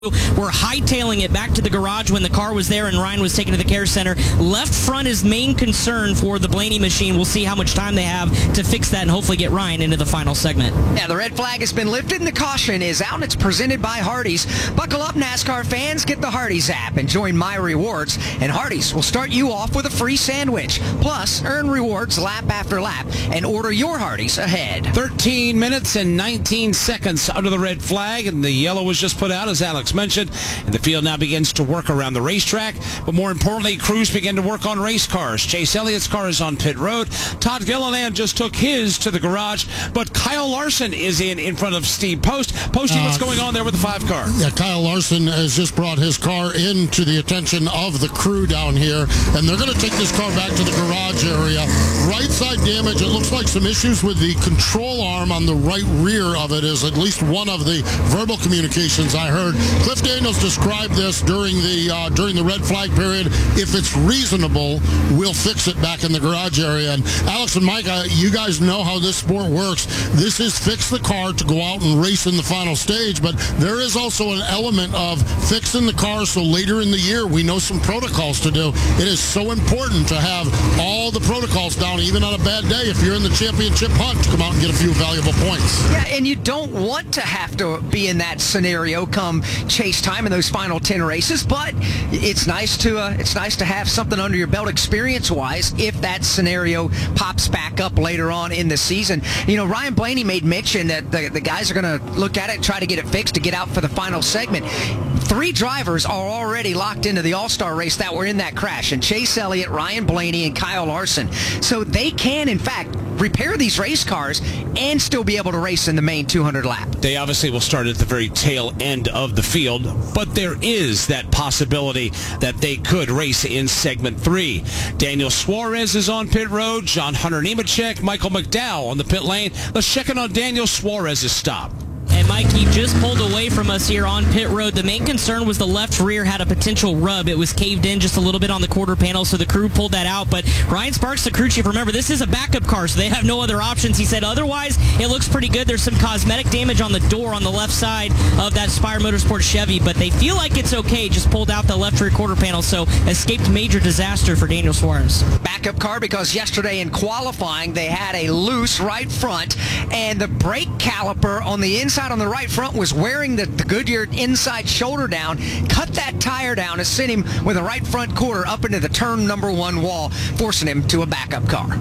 We're hightailing it back to the garage when the car was there and Ryan was taken to the care center. Left front is main concern for the Blaney machine. We'll see how much time they have to fix that and hopefully get Ryan into the final segment. Yeah, the red flag has been lifted and the caution is out, and it's presented by Hardee's. Buckle up, NASCAR fans. Get the Hardee's app and join My Rewards. And Hardee's will start you off with a free sandwich. Plus, earn rewards lap after lap and order your Hardee's ahead. 13 minutes and 19 seconds under the red flag, and the yellow was just put out, as Alex mentioned, and the field now begins to work around the racetrack. But more importantly, crews begin to work on race cars. Chase Elliott's car is on pit road. Todd Gilliland just took his to the garage, but Kyle Larson is in front of Steve Post. Posty, what's going on there with the 5 car? Yeah, Kyle Larson has just brought his car into the attention of the crew down here, and they're going to take this car back to the garage area. Right side damage, it looks like some issues with the control arm on the right rear of it is at least one of the verbal communications I heard. Cliff Daniels described this during the red flag period. If it's reasonable, we'll fix it back in the garage area. And Alex and Mike, you guys know how this sport works. This is fix the car to go out and race in the final stage, but there is also an element of fixing the car so later in the year we know some protocols to do. It is so important to have all the protocols down, even on a bad day, if you're in the championship hunt, to come out and get a few valuable points. Yeah, and you don't want to have to be in that scenario come chase time in those final 10 races, but it's nice to have something under your belt experience-wise if that scenario pops back up later on in the season. You know, Ryan Blaney made mention that the guys are going to look at it and try to get it fixed to get out for the final segment. 3 drivers are already locked into the All-Star race that were in that crash, and Chase Elliott, Ryan Blaney, and Kyle Larson. So they can, in fact, repair these race cars and still be able to race in the main 200 lap. They obviously will start at the very tail end of the field, but there is that possibility that they could race in segment 3. Daniel Suarez is on pit road, John Hunter Nemechek, Michael McDowell on the pit lane. Let's check in on Daniel Suarez's stop. And Mike, he just pulled away from us here on pit road. The main concern was the left rear had a potential rub. It was caved in just a little bit on the quarter panel, so the crew pulled that out. But Ryan Sparks, the crew chief, remember, this is a backup car, so they have no other options. He said otherwise, it looks pretty good. There's some cosmetic damage on the door on the left side of that Spire Motorsports Chevy, but they feel like it's okay. Just pulled out the left rear quarter panel, so escaped major disaster for Daniel Suarez. Backup car because yesterday in qualifying, they had a loose right front, and the brake caliper on the inside on the right front was wearing the Goodyear inside shoulder down, cut that tire down and sent him with a right front quarter up into the turn number 1 wall, forcing him to a backup car.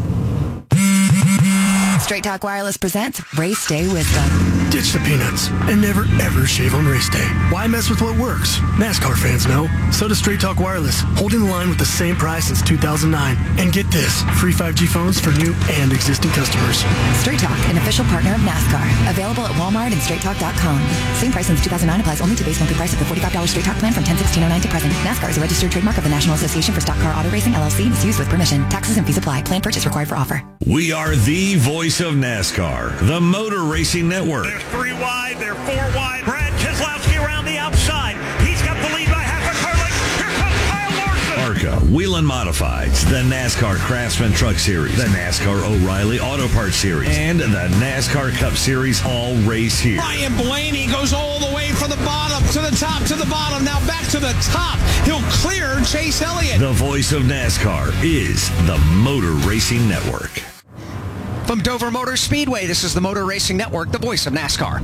Straight Talk Wireless presents Race Day Wisdom. Ditch the peanuts and never ever shave on race day. Why mess with what works? NASCAR fans know. So does Straight Talk Wireless, holding the line with the same price since 2009. And get this, free 5G phones for new and existing customers. Straight Talk, an official partner of NASCAR. Available at Walmart and StraightTalk.com. Same price since 2009 applies only to base monthly price of the $45 Straight Talk plan from 10/16/09 to present. NASCAR is a registered trademark of the National Association for Stock Car Auto Racing, LLC, and is used with permission. Taxes and fees apply. Plan purchase required for offer. We are the voice of NASCAR, the Motor Racing Network. They're 3 wide, they're 4 wide. Brad Keselowski around the outside. He's got the lead by half a car length. Here comes Kyle Larson. ARCA, Whelen Modifieds, the NASCAR Craftsman Truck Series, the NASCAR O'Reilly Auto Parts Series, and the NASCAR Cup Series all race here. Ryan Blaney goes all the way from the bottom to the top to the bottom. Now back to the top. He'll clear Chase Elliott. The voice of NASCAR is the Motor Racing Network. From Dover Motor Speedway, this is the Motor Racing Network, the voice of NASCAR.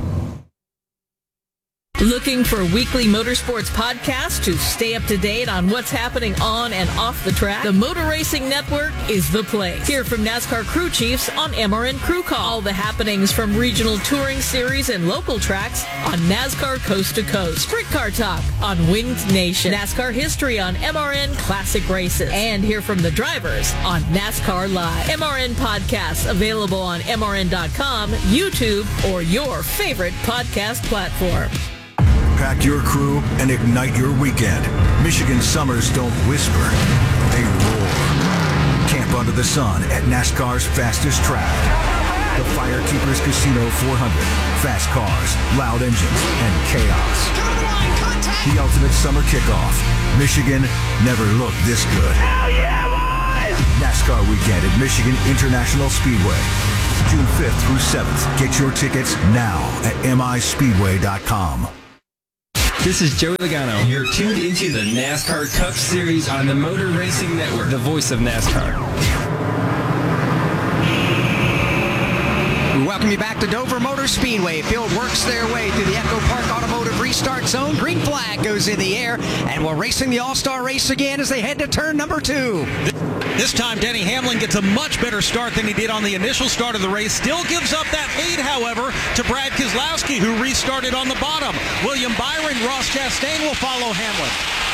Looking for weekly motorsports podcasts to stay up to date on what's happening on and off the track? The Motor Racing Network is the place. Hear from NASCAR crew chiefs on MRN Crew Call. All the happenings from regional touring series and local tracks on NASCAR Coast to Coast. Sprint Car Talk on Winged Nation. NASCAR history on MRN Classic Races. And hear from the drivers on NASCAR Live. MRN podcasts available on MRN.com, YouTube, or your favorite podcast platform. Pack your crew and ignite your weekend. Michigan summers don't whisper, they roar. Camp under the sun at NASCAR's fastest track. The Firekeepers Casino 400. Fast cars, loud engines, and chaos. The ultimate summer kickoff. Michigan never looked this good. Hell yeah, boys! NASCAR weekend at Michigan International Speedway. June 5th through 7th. Get your tickets now at mispeedway.com. This is Joey Logano. You're tuned into the NASCAR Cup Series on the Motor Racing Network, the voice of NASCAR. We welcome you back to Dover Motor Speedway. Field works their way through the Echo Park Automotive Restart Zone. Green flag goes in the air, and we're racing the All-Star race again as they head to turn number 2. This time, Denny Hamlin gets a much better start than he did on the initial start of the race. Still gives up that lead, however, to Brad Keselowski, who restarted on the bottom. William Byron, Ross Chastain will follow Hamlin.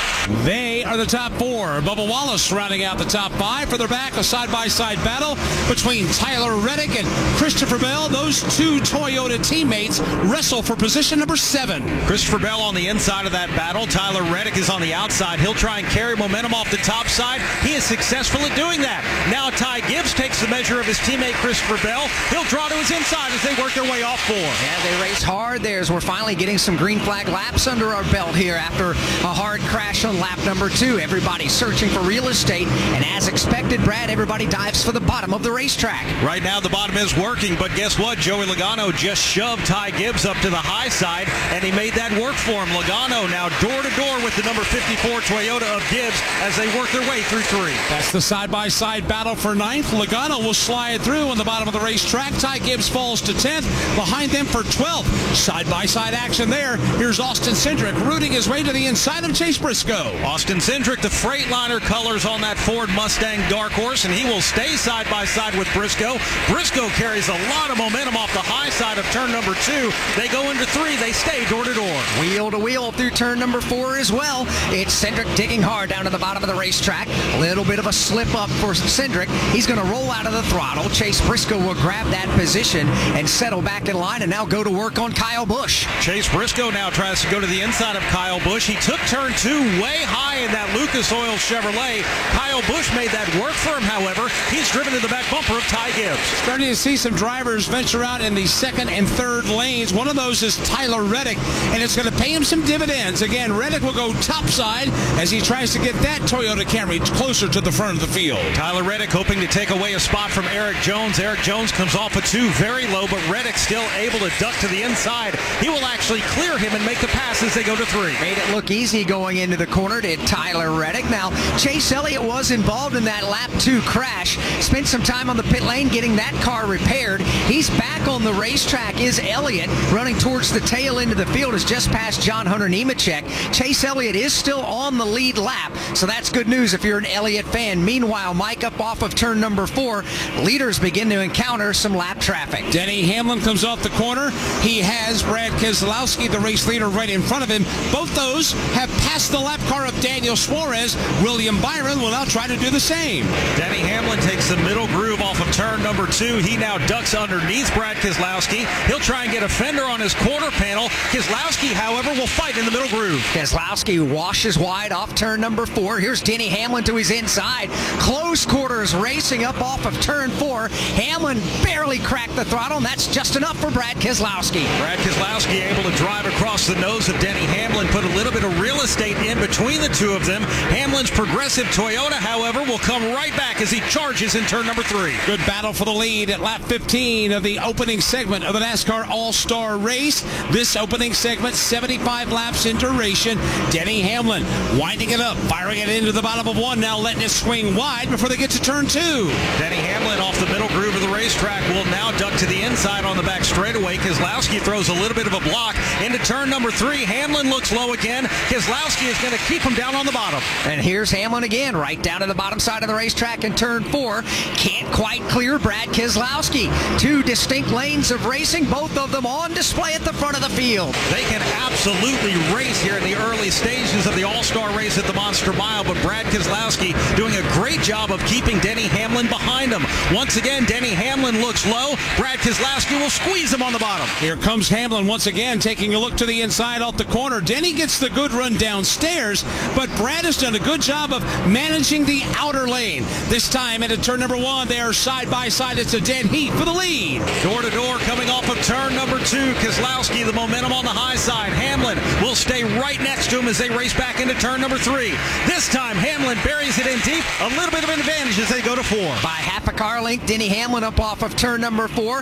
They are the top 4. Bubba Wallace rounding out the top 5. Further back, a side-by-side battle between Tyler Reddick and Christopher Bell. Those two Toyota teammates wrestle for position number 7. Christopher Bell on the inside of that battle. Tyler Reddick is on the outside. He'll try and carry momentum off the top side. He is successful at doing that. Now Ty Gibbs takes the measure of his teammate Christopher Bell. He'll draw to his inside as they work their way off 4. Yeah, they race hard there as we're finally getting some green flag laps under our belt here after a hard crash on lap number 2. Everybody searching for real estate, and as expected, Brad, everybody dives for the bottom of the racetrack. Right now the bottom is working, but guess what? Joey Logano just shoved Ty Gibbs up to the high side, and he made that work for him. Logano now door-to-door with the number 54 Toyota of Gibbs as they work their way through 3. That's the side-by-side battle for 9th. Logano will slide through on the bottom of the racetrack. Ty Gibbs falls to 10th. Behind them for 12th. Side-by-side action there. Here's Austin Cindric rooting his way to the inside of Chase Briscoe. Austin Cindric, the Freightliner colors on that Ford Mustang Dark Horse, and he will stay side-by-side with Briscoe. Briscoe carries a lot of momentum off the high side of turn number 2. They go into 3. They stay door-to-door. Wheel to wheel through turn number 4 as well. It's Cindric digging hard down to the bottom of the racetrack. A little bit of a slip up for Cindric. He's going to roll out of the throttle. Chase Briscoe will grab that position and settle back in line and now go to work on Kyle Busch. Chase Briscoe now tries to go to the inside of Kyle Busch. He took turn 2 way high in that Lucas Oil Chevrolet. Kyle Busch made that work for him, however. He's driven to the back bumper of Ty Gibbs. Starting to see some drivers venture out in the 2nd and 3rd lanes. One of those is Tyler Reddick, and it's going to pay him some dividends. Again, Reddick will go topside as he tries to get that Toyota Camry closer to the front of the field. Tyler Reddick hoping to take away a spot from Eric Jones. Eric Jones comes off of 2 very low, but Reddick still able to duck to the inside. He will actually clear him and make the pass as they go to 3. Made it look easy going into the corner, did Tyler Reddick. Now, Chase Elliott was involved in that lap 2 crash. Spent some time on the pit lane getting that car repaired. He's back on the racetrack, is Elliott, running towards the tail end of the field, is just past John Hunter Nemechek. Chase Elliott is still on the lead lap, so that's good news if you're an Elliott fan. Meanwhile, Mike, up off of turn number 4, leaders begin to encounter some lap traffic. Denny Hamlin comes off the corner. He has Brad Keselowski, the race leader, right in front of him. Both those have passed the lap car of Daniel Suarez. William Byron will now try to do the same. Denny Hamlin takes the middle groove off of turn number 2. He now ducks underneath Brad Keselowski. He'll try and get a fender on his quarter panel. Keselowski, however, will fight in the middle groove. Keselowski washes wide off turn number 4. Here's Denny Hamlin to his inside. Close quarters racing up off of turn 4. Hamlin barely cracked the throttle, and that's just enough for Brad Keselowski. Brad Keselowski able to drive across the nose of Denny Hamlin, put a little bit of real estate in between the two of them. Hamlin's progressive Toyota, however, will come right back as he charges in turn number 3. Good battle for the lead at lap 15 of the opening segment of the NASCAR All-Star Race. This opening segment, 75 laps in duration. Denny Hamlin winding it up, firing it into the bottom of 1, now letting it swing wide before they get to turn 2. Denny Hamlin off the middle groove of the racetrack will now duck to the inside on the back straightaway. Keselowski throws a little bit of a block into turn number 3. Hamlin looks low again. Keselowski is going to keep him down on the bottom. And here's Hamlin again, right down to the bottom side of the racetrack in turn 4. Can't quite clear Brad Keselowski. 2 distinct lanes of racing, both of them on display at the front of the field. They can absolutely race here in the early stages of the All-Star race at the Monster Mile, but Brad Keselowski doing a great job of keeping Denny Hamlin behind him. Once again, Denny Hamlin looks low. Brad Keselowski will squeeze him on the bottom. Here comes Hamlin once again, taking a look to the inside off the corner. Denny gets the good run downstairs, but Brad has done a good job of managing the outer lane. This time into turn number 1, they are side by side. It's a dead heat for the lead. Door to door coming off of turn number 2. Keselowski, the momentum on the high side. Hamlin will stay right next to him as they race back into turn number 3. This time, Hamlin buries it in deep. A little bit of an advantage as they go to 4. By half a car length, Denny Hamlin up off of turn number 4. Can't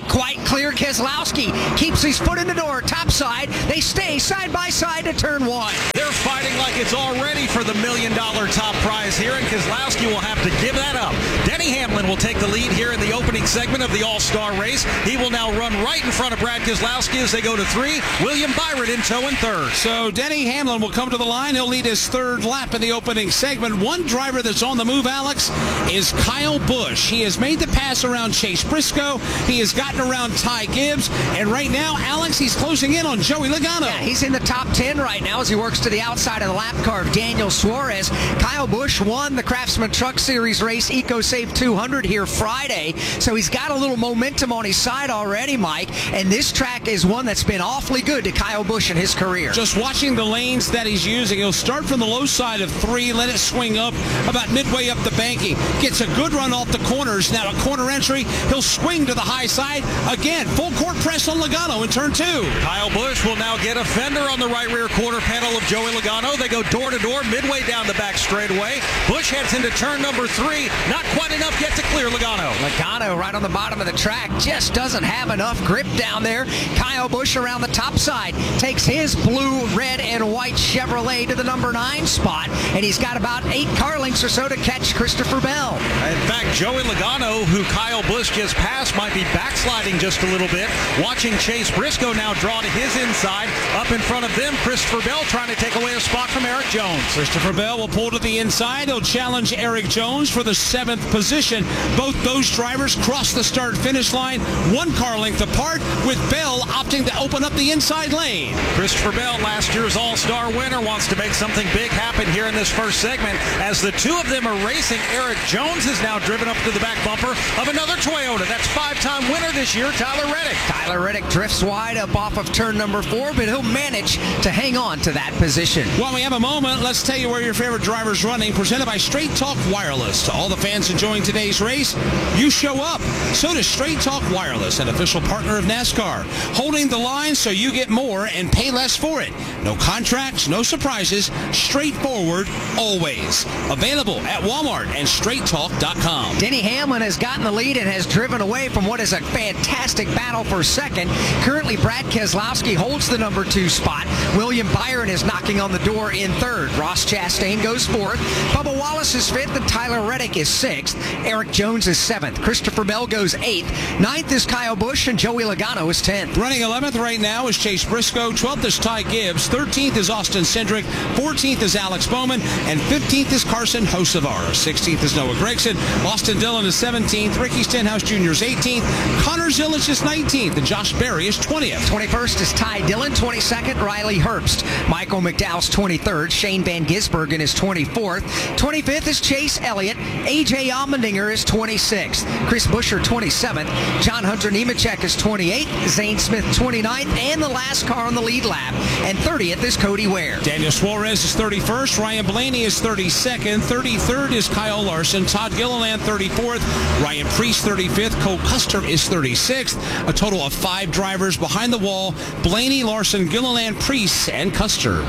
Can't quite clear. Keselowski keeps his foot in the door. Topside. They stay side by side to turn 1. They're fighting like it's already for the $1 million top prize here, and Keselowski will have to give that up. Denny Hamlin will take the lead here in the opening segment of the All-Star race. He will now run right in front of Brad Keselowski as they go to 3. William Byron in tow in 3rd. So Denny Hamlin will come to the line. He'll lead his 3rd lap in the opening segment. One driver that's on the move, Alex, is Kyle Busch. He has made the pass around Chase Briscoe. He has gotten around Ty Gibbs. And right now, Alex, he's closing in on Joey Logano. Yeah, he's in the top 10 right now as he works to the outside of the lap car of Daniel Suarez. Kyle Busch won the Craftsman Truck Series race EcoSave 200 here Friday. So he's got a little momentum on his side already, Mike. And this track is one that's been awfully good to Kyle Busch in his career. Just watching the lanes that he's using, he'll start from the low side of 3, let it swing up about midway up the banking. Gets a good run off the corners. Now a corner entry, he'll swing to the high side. Again, full court press on Logano in turn 2. Kyle Busch will now get a fender on the right rear quarter panel of Joey Logano. They go door to door, midway down the back straightaway. Busch heads into turn number 3. Not quite enough yet to clear Logano. Logano right on the bottom of the track just doesn't have enough grip down there. Kyle Busch around the top side takes his blue, red, and white Chevrolet to the number 9 spot, and he's got about 8 car lengths or so to catch Christopher Bell. In fact, Joey Logano, who Kyle Busch just passed, might be backsliding just a little bit. Watching Chase Briscoe now draw to his inside. Up in front of them, Christopher Bell trying to take away a spot from Eric Jones. Christopher Bell will pull to the inside. He'll challenge Eric Jones for the 7th position. Both those drivers cross the start-finish line 1 car length apart, with Bell opting to open up the inside lane. Christopher Bell, last year's All-Star winner, wants to make something big happen here in this first segment. As the two of them are racing, Eric Jones is now driven up to the back bumper of another Toyota. That's 5-time winner this year, Tyler Reddick. Tyler Reddick drifts wide up off of turn number 4, but he'll manage to hang on to that position. While we have a moment, let's tell you where your favorite driver's running, presented by Straight Talk Wireless. To all the fans enjoying today's race, you show up. So does Straight Talk Wireless, an official partner of NASCAR, holding the line so you get more and pay less for it. No contracts, no surprises, straightforward, always. Available at Walmart and StraightTalk.com. Denny Hamlin has gotten the lead and has driven away from what is a fantastic battle for second. Currently, Brad Keselowski holds the number 2 spot. William Byron is knocking on the door in 3rd. Ross Chastain goes 4th. Bubba Wallace is 5th, and Tyler Reddick is 6th. Eric Jones is 7th. Christopher Bell goes 8th. 9th is Kyle Busch, and Joey Logano is 10th. Running 11th right now is Chase Briscoe. 12th is Ty Gibbs. 13th is Austin Cindric. 14th is Alex Bowman. And 15th is Carson Hocevar. 16th is Noah Gragson. Austin Dillon is 17th. Ricky Stenhouse Jr. is 18th. Connor Zilisch is 19th. And Josh Berry is 20th. 21st is Ty Dillon. 22nd, Riley Herbst. Michael McDowell's 23rd. Shane Van Gisbergen is 24th. 25th is Chase Elliott. A.J. Allmendinger is 26th. Chris Buescher 27th. John Hunter Nemechek is 28th. Zane Smith 29th. And the last car on the lead lap. And 30th is Cody Ware. Daniel Suarez is 31st. Ryan Blaney is 32nd. 33rd is Kyle Larson. Todd Gilliland 34th. Ryan Preece 35th. Cole Custer is 36th. A total of 5 drivers behind the wall: Blaney, Larson, Gilliland, Preece, and Custer.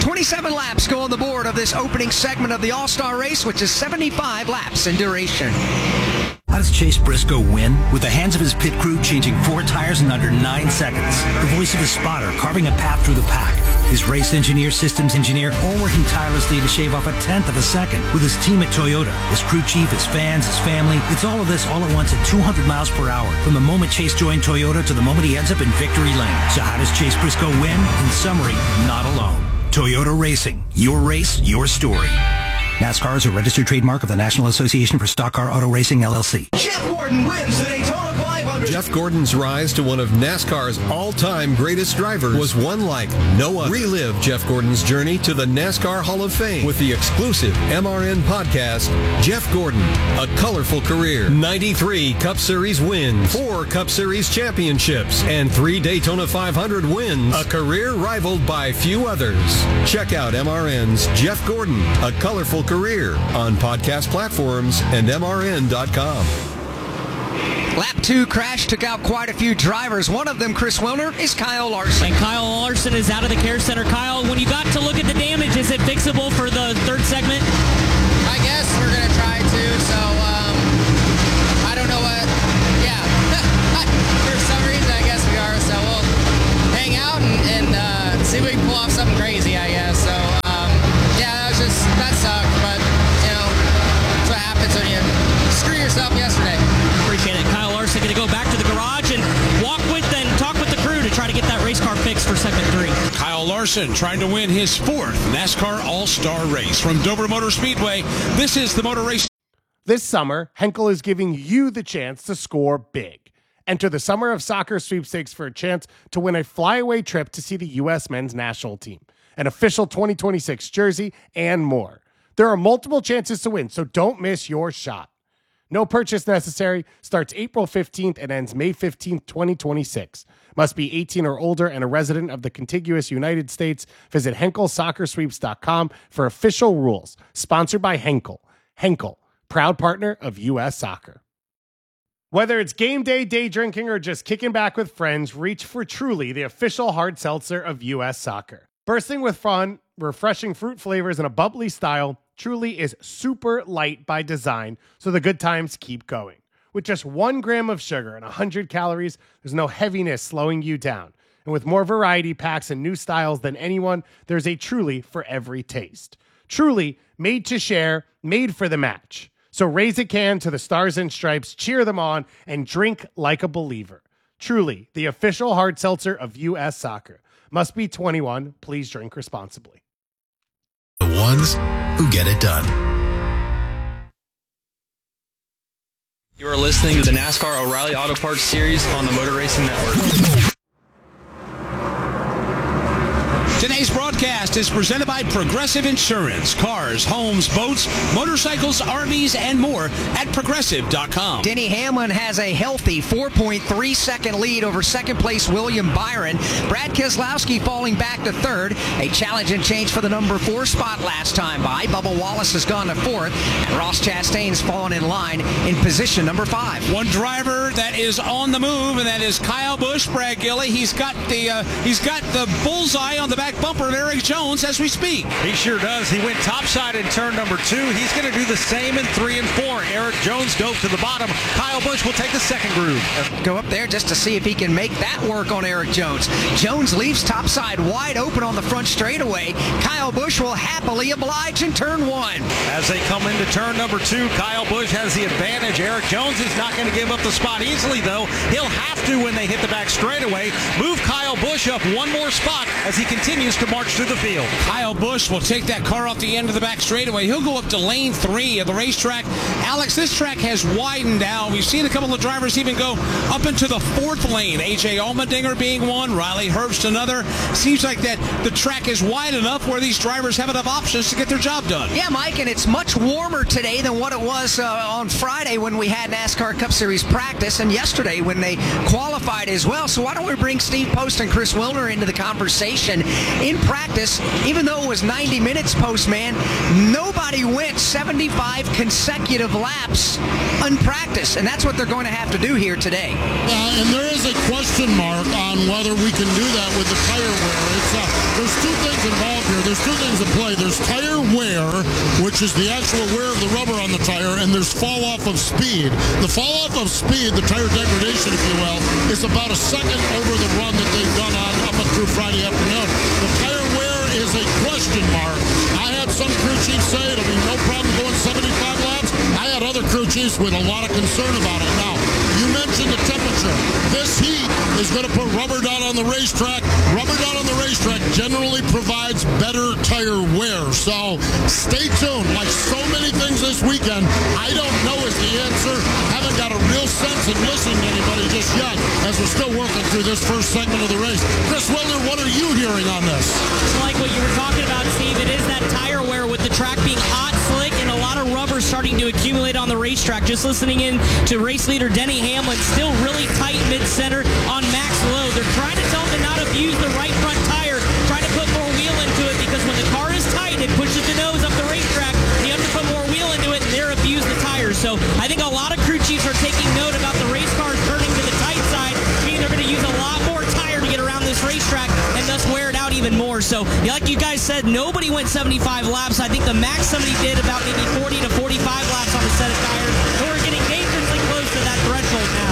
27 laps go on the board of this opening segment of the All-Star race, which is 75 laps in duration. How does Chase Briscoe win? With the hands of his pit crew changing 4 tires in under 9 seconds. The voice of his spotter carving a path through the pack. His race engineer, systems engineer, all working tirelessly to shave off 1/10 of a second. With his team at Toyota, his crew chief, his fans, his family. It's all of this all at once at 200 miles per hour. From the moment Chase joined Toyota to the moment he ends up in victory lane. So how does Chase Briscoe win? In summary, not alone. Toyota Racing. Your race, your story. NASCAR is a registered trademark of the National Association for Stock Car Auto Racing, LLC. Jeff Gordon wins the Daytona 500. Jeff Gordon's rise to one of NASCAR's all-time greatest drivers was one like no other. Relive Jeff Gordon's journey to the NASCAR Hall of Fame with the exclusive MRN podcast, Jeff Gordon, A Colorful Career. 93 Cup Series wins, 4 Cup Series championships, and 3 Daytona 500 wins. A career rivaled by few others. Check out MRN's Jeff Gordon, A Colorful Career on podcast platforms and MRN.com. Lap 2 crash took out quite a few drivers. One of them, Chris Wilner, is Kyle Larson. And Kyle Larson is out of the care center. Kyle, when you got to look at the damage, is it fixable for the 3rd segment? I guess we're going to try to, so I don't know what, yeah. For Larson trying to win his 4th NASCAR All-Star race. From Dover Motor Speedway, this is the Motor Race. This summer, Henkel is giving you the chance to score big. Enter the Summer of Soccer sweepstakes for a chance to win a flyaway trip to see the U.S. men's national team, an official 2026 jersey, and more. There are multiple chances to win, so don't miss your shot. No purchase necessary. Starts April 15th and ends May 15th, 2026. Must be 18 or older and a resident of the contiguous United States. Visit HenkelSoccerSweeps.com for official rules. Sponsored by Henkel. Henkel, proud partner of U.S. Soccer. Whether it's game day, day drinking, or just kicking back with friends, reach for Truly, the official hard seltzer of U.S. Soccer. Bursting with fun, refreshing fruit flavors, and a bubbly style, Truly is super light by design, so the good times keep going. With just 1 gram of sugar and 100 calories, there's no heaviness slowing you down. And with more variety packs and new styles than anyone, there's a Truly for every taste. Truly, made to share, made for the match. So raise a can to the Stars and Stripes, cheer them on, and drink like a believer. Truly, the official hard seltzer of U.S. Soccer. Must be 21. Please drink responsibly. The ones who get it done. You are listening to the NASCAR O'Reilly Auto Parts series on the Motor Racing Network. Today's broadcast is presented by Progressive Insurance. Cars, homes, boats, motorcycles, RVs, and more at Progressive.com. Denny Hamlin has a healthy 4.3-second lead over second-place William Byron. Brad Keselowski falling back to third. A challenge and change for the number 4 spot last time by. Bubba Wallace has gone to fourth, and Ross Chastain's fallen in line in position number 5. One driver that is on the move, and that is Kyle Busch. Brad Gilly. He's got the bullseye on the back bumper of Eric Jones as we speak. He sure does. He went topside in turn number 2. He's going to do the same in 3 and 4. Eric Jones dove to the bottom. Kyle Busch will take the second groove. Go up there just to see if he can make that work on Eric Jones. Jones leaves topside wide open on the front straightaway. Kyle Busch will happily oblige in turn 1. As they come into turn number 2, Kyle Busch has the advantage. Eric Jones is not going to give up the spot easily, though. He'll have to when they hit the back straightaway. Move Kyle Busch up one more spot as he continues to march through the field. Kyle Busch will take that car off the end of the back straightaway. He'll go up to lane 3 of the racetrack. Alex, this track has widened out. We've seen a couple of drivers even go up into the 4th lane. A.J. Allmendinger being one, Riley Herbst another. Seems like that the track is wide enough where these drivers have enough options to get their job done. Yeah, Mike, and it's much warmer today than what it was on Friday when we had NASCAR Cup Series practice, and yesterday when they qualified as well. So why don't we bring Steve Post and Chris Wilner into the conversation? In practice, even though it was 90 minutes, Postman, nobody went 75 consecutive laps unpracticed, and that's what they're going to have to do here today. And there is a question mark on whether we can do that with the tire wear. There's 2 things involved here. There's 2 things at play. There's tire wear, which is the actual wear of the rubber on the tire, and there's fall off of speed. The fall off of speed, the tire degradation, if you will, is about a second over the run that they've done on up through Friday afternoon. The tire wear is a question mark. I had some crew chiefs say it'll be no problem going 75 laps. I had other crew chiefs with a lot of concern about it. Now, you mentioned the temperature. This heat is going to put rubber down on the racetrack. Rubber down on the racetrack generally provides better tire wear. So stay tuned. Like so many things this weekend, I don't know is the answer. Haven't got a real sense in listening to anybody just yet as we're still working through this first segment of the race. Chris Wilner, what are you hearing on this? Like what you were talking about, Steve, it is that tire wear with the track being hot, slick, and a lot of rubber starting to accumulate on the racetrack. Just listening in to race leader Denny Hamlin, still really tight mid-center on max low. They're trying to tell him to not abuse the right front tire, trying to put more wheel into it, because when the car is tight, it pushes the nose up the racetrack. You have to put more wheel into it, and they're abusing the tires. So I think a lot of crew chiefs are taking note about the race cars turning to the tight side, meaning they're going to use a lot more tire to get around this racetrack and thus wear it out even more. So like you guys said, nobody went 75 laps. I think the max somebody did about maybe 40 to 45 laps on a set of tires. So we're getting dangerously close to that threshold now.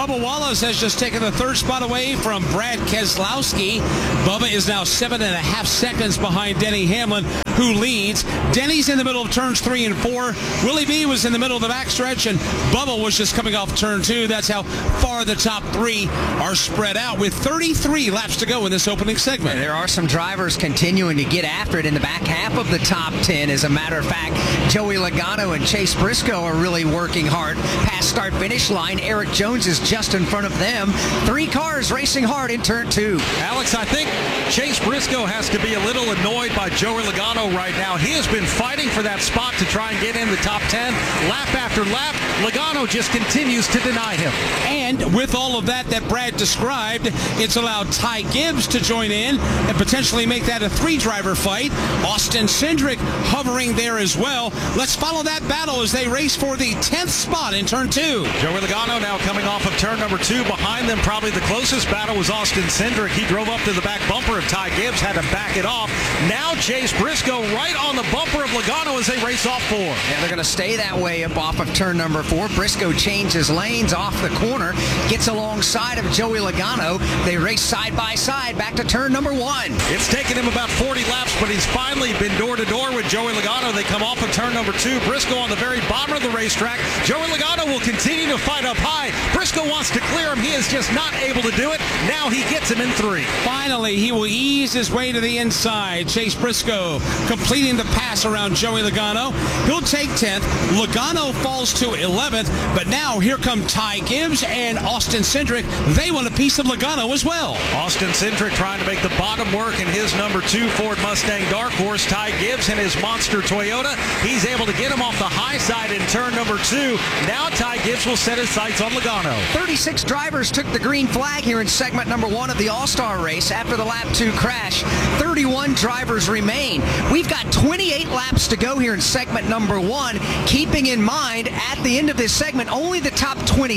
Bubba Wallace has just taken the third spot away from Brad Keselowski. Bubba is now 7.5 seconds behind Denny Hamlin, who leads. Denny's in the middle of turns 3 and 4. Willie B was in the middle of the backstretch, and Bubba was just coming off turn 2. That's how far the top 3 are spread out, with 33 laps to go in this opening segment. And there are some drivers continuing to get after it in the back half of the top 10. As a matter of fact, Joey Logano and Chase Briscoe are really working hard past start-finish line. Eric Jones is just in front of them. 3 cars racing hard in turn 2. Alex, I think Chase Briscoe has to be a little annoyed by Joey Logano right now. He has been fighting for that spot to try and get in the top 10 lap after lap. Logano just continues to deny him. And with all of that Brad described, it's allowed Ty Gibbs to join in and potentially make that a 3-driver fight. Austin Cindric hovering there as well. Let's follow that battle as they race for the 10th spot in turn 2. Joey Logano now coming off of turn number 2. Behind them, probably the closest battle was Austin Cindric. He drove up to the back bumper of Ty Gibbs, had to back it off. Now Chase Briscoe right on the bumper of Logano as they race off 4. Yeah, they're going to stay that way up off of turn number 4. Briscoe changes lanes off the corner, gets alongside of Joey Logano. They race side by side back to turn number 1. It's taken him about 40 laps, but he's finally been door to door with Joey Logano. They come off of turn number 2. Briscoe on the very bottom of the racetrack. Joey Logano will continue to fight up high. Briscoe wants to clear him. He is just not able to do it. Now he gets him in 3. Finally, he will ease his way to the inside. Chase Briscoe completing the pass around Joey Logano. He'll take 10th. Logano falls to 11th, but now here come Ty Gibbs and Austin Cindric. They want a piece of Logano as well. Austin Cindric trying to make the bottom work in his number 2 Ford Mustang Dark Horse. Ty Gibbs in his monster Toyota. He's able to get him off the high side in turn number 2. Now Ty Gibbs will set his sights on Logano. 36 drivers took the green flag here in segment number 1 of the All-Star race after the lap 2 crash. 31 drivers remain. We've got 28 laps to go here in segment number 1. Keeping in mind, at the end of this segment, only the top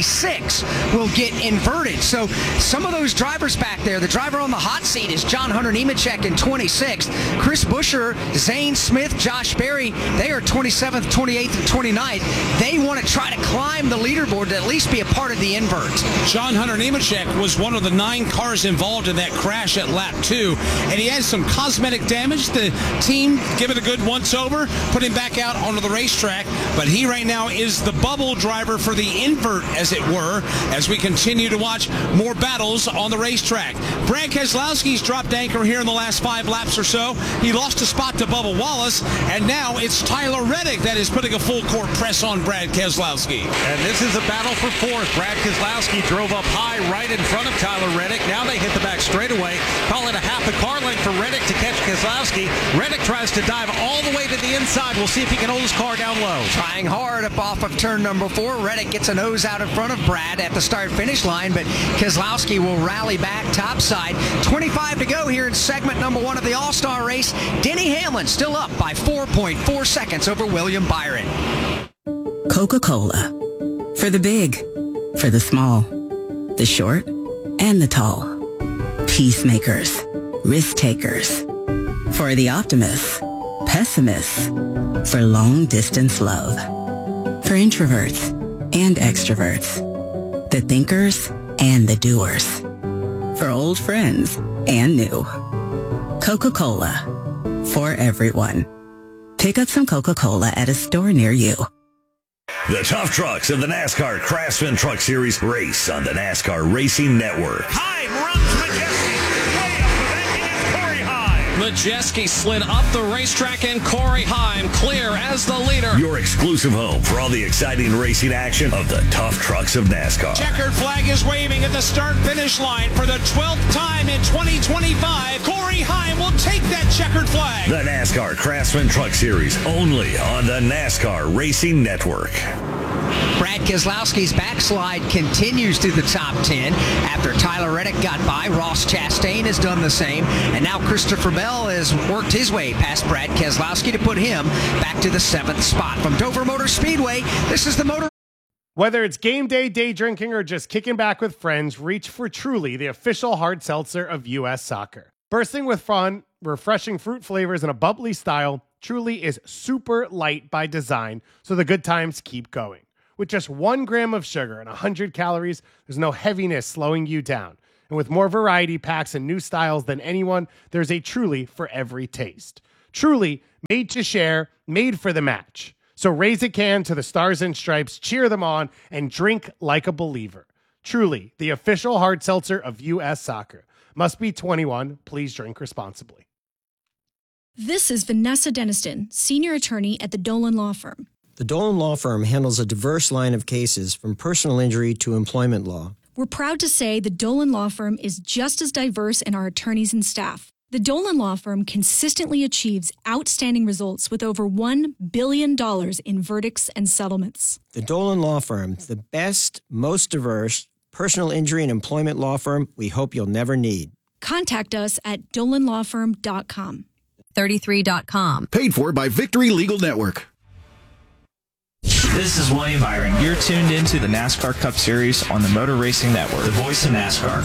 26 will get inverted. So some of those drivers back there, the driver on the hot seat is John Hunter Nemechek in 26th. Chris Buescher, Zane Smith, Josh Berry, they are 27th, 28th, and 29th. They want to try to climb the leaderboard to at least be a part of the invert. John Hunter Nemechek was one of the 9 cars involved in that crash at lap 2, and he had some cosmetic damage. The team give it a good once-over, put him back out onto the racetrack, but he right now is the bubble driver for the invert, as it were, as we continue to watch more battles on the racetrack. Brad Keselowski's dropped anchor here in the last 5 laps or so. He lost a spot to Bubba Wallace, and now it's Tyler Reddick that is putting a full-court press on Brad Keselowski. And this is a battle for 4th. Brad Keselowski drove up high right in front of Tyler Reddick. Now they hit the back straightaway. Call it a half a car length for Reddick to catch Keselowski. Reddick tries to dive all the way to the inside. We'll see if he can hold his car down low. Trying hard up off of turn number 4. Reddick gets a nose out in front of Brad at the start-finish line, but Keselowski will rally back topside. 25 to go here in segment number 1 of the All-Star race. Denny Hamlin still up by 4.4 seconds over William Byron. Coca-Cola. For the big, for the small, the short, and the tall. Peacemakers, risk takers. For the optimists, pessimists. For long-distance love. For introverts and extroverts. The thinkers and the doers. For old friends and new. Coca-Cola. For everyone. Pick up some Coca-Cola at a store near you. The tough trucks of the NASCAR Craftsman Truck Series race on the NASCAR Racing Network. Heim runs Majeski. Way up the banking is Corey Heim. Majeski slid up the racetrack and Corey Heim clear as the leader. Your exclusive home for all the exciting racing action of the tough trucks of NASCAR. Checkered flag is waving at the start-finish line for the 12th time in 2025. Corey Heim will take that checkered flag. The NASCAR Craftsman Truck Series, only on the NASCAR Racing Network. Brad Keselowski's backslide continues to the top 10. After Tyler Reddick got by, Ross Chastain has done the same. And now Christopher Bell has worked his way past Brad Keselowski to put him back to the 7th spot. From Dover Motor Speedway, this is the Motor... Whether it's game day, day drinking, or just kicking back with friends, reach for Truly, the official hard seltzer of U.S. soccer. Bursting with fun, refreshing fruit flavors, and a bubbly style, Truly is super light by design, so the good times keep going. With just 1 gram of sugar and 100 calories, there's no heaviness slowing you down. And with more variety packs and new styles than anyone, there's a Truly for every taste. Truly, made to share, made for the match. So raise a can to the Stars and Stripes, cheer them on, and drink like a believer. Truly, the official hard seltzer of U.S. Soccer. Must be 21. Please drink responsibly. This is Vanessa Deniston, senior attorney at the Dolan Law Firm. The Dolan Law Firm handles a diverse line of cases from personal injury to employment law. We're proud to say the Dolan Law Firm is just as diverse in our attorneys and staff. The Dolan Law Firm consistently achieves outstanding results with over $1 billion in verdicts and settlements. The Dolan Law Firm, the best, most diverse personal injury and employment law firm we hope you'll never need. Contact us at dolanlawfirm.com. 33.com. Paid for by Victory Legal Network. This is William Byron. You're tuned into the NASCAR Cup Series on the Motor Racing Network, the voice of NASCAR.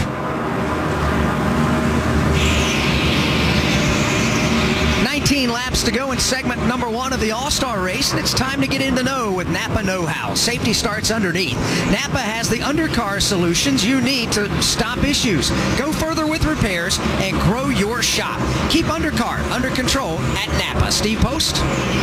19 laps to go in segment number 1 of the All-Star race, and it's time to get in the know with Napa Know-How. Safety starts underneath. Napa has the undercar solutions you need to stop issues, go further with repairs, and grow your shop. Keep undercar under control at Napa. Steve Post.